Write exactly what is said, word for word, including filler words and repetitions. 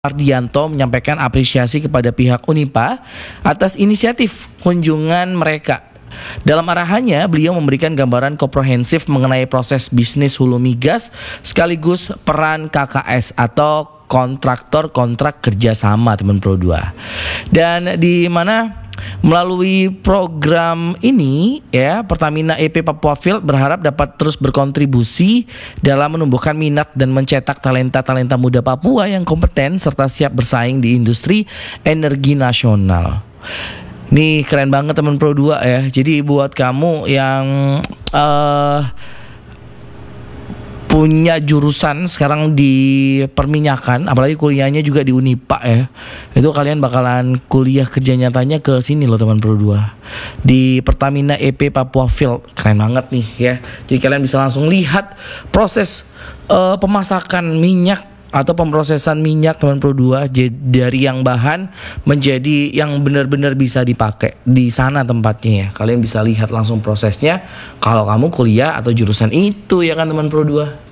Ardianto menyampaikan apresiasi kepada pihak Unipa atas inisiatif kunjungan mereka. Dalam arahannya, beliau memberikan gambaran komprehensif mengenai proses bisnis hulu migas sekaligus peran K K S atau kontraktor kontrak kerjasama, teman Pro dua. Dan di mana melalui program ini ya, Pertamina E P Papua Field berharap dapat terus berkontribusi dalam menumbuhkan minat dan mencetak talenta-talenta muda Papua yang kompeten serta siap bersaing di industri energi nasional. Nih keren banget teman Pro dua ya. Jadi buat kamu yang uh, punya jurusan sekarang di perminyakan, apalagi kuliahnya juga di Unipa ya, itu kalian bakalan kuliah kerja nyatanya ke sini loh teman Pro dua, di Pertamina E P Papua Field. Keren banget nih ya. Jadi kalian bisa langsung lihat proses uh, pemasakan minyak atau pemrosesan minyak teman Pro dua, dari yang bahan menjadi yang benar-benar bisa dipakai di sana tempatnya ya. Kalian bisa lihat langsung prosesnya kalau kamu kuliah atau jurusan itu ya kan teman Pro dua.